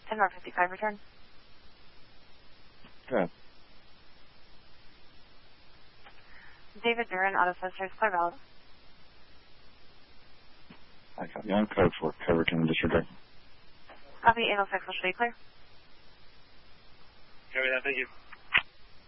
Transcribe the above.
10 North 55, return. Go ahead. David Barron, Auto Sisters, clear valid. I copy on code for coverage in the disregard. Copy 806, will show you clear. Copy that, thank you.